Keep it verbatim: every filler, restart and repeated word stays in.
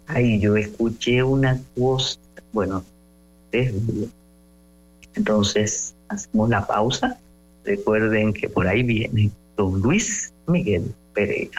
Ay, yo escuché una cosa, bueno, terrible. Entonces, hacemos la pausa. Recuerden que por ahí viene don Luis Miguel Pereira.